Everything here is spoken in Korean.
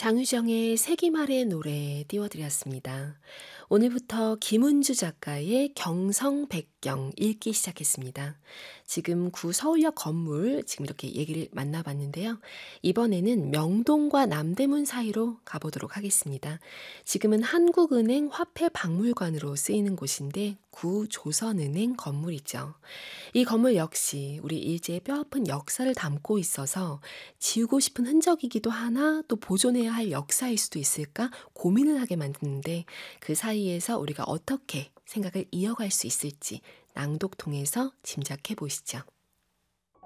장유정의 세기말의 노래 띄워드렸습니다. 오늘부터 김은주 작가의 경성백경 읽기 시작했습니다. 지금 구 서울역 건물 지금 이렇게 얘기를 만나봤는데요. 이번에는 명동과 남대문 사이로 가보도록 하겠습니다. 지금은 한국은행 화폐박물관으로 쓰이는 곳인데 구 조선은행 건물이죠. 이 건물 역시 우리 일제의 뼈아픈 역사를 담고 있어서 지우고 싶은 흔적이기도 하나 또 보존해야 할 역사일 수도 있을까 고민을 하게 만드는데 그 사이에서 우리가 어떻게 생각을 이어갈 수 있을지 낭독 통해서 짐작해 보시죠.